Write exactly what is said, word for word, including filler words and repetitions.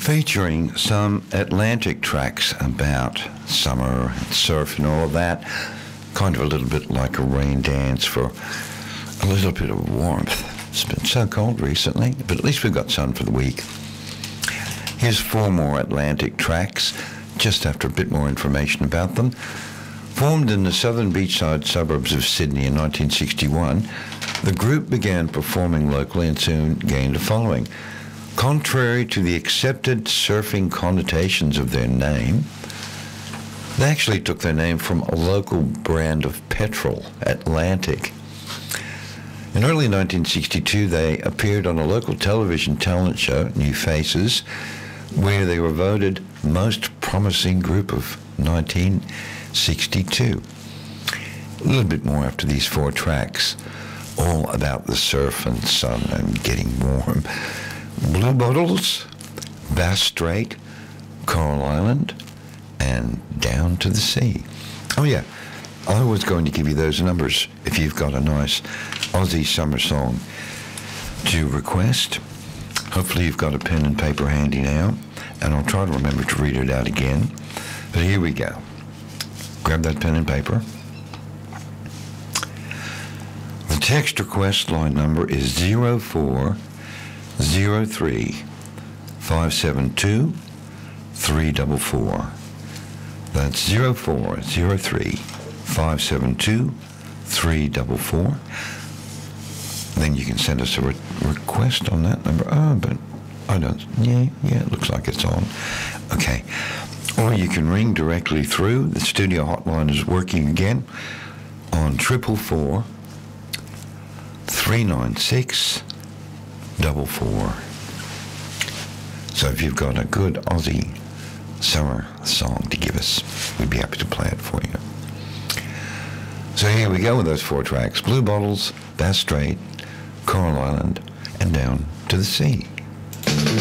featuring some Atlantic tracks about summer and surf and all of that. Kind of a little bit like a rain dance for a little bit of warmth. It's been so cold recently, but at least we've got sun for the week. Here's four more Atlantic tracks, just after a bit more information about them. Formed in the southern beachside suburbs of Sydney in nineteen sixty-one, the group began performing locally and soon gained a following. Contrary to the accepted surfing connotations of their name, they actually took their name from a local brand of petrol, Atlantic. In early nineteen sixty-two, they appeared on a local television talent show, New Faces, where they were voted most promising group of nineteen sixty-two. A little bit more after these four tracks, all about the surf and sun and getting warm. Blue Bottles, Bass Strait, Coral Island, and Down to the Sea. Oh yeah, I was going to give you those numbers if you've got a nice Aussie summer song to request. Hopefully you've got a pen and paper handy now, and I'll try to remember to read it out again. But here we go. Grab that pen and paper. The text request line number is zero four zero three five seven two three four four. That's zero four zero three five seven two three four four. Then you can send us a re- request on that number. Oh, but I don't. Yeah, yeah, it looks like it's on. Okay. Or you can ring directly through. The studio hotline is working again on triple four three nine six double four. So if you've got a good Aussie summer song to give us, we'd be happy to play it for you. So here we go with those four tracks: Blue Bottles, Bass Strait, Coral Island, and Down to the Sea.